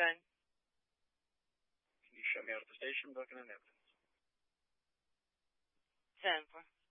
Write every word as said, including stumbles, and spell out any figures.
ten. Can you show me out of the station, booking and evidence? ten four.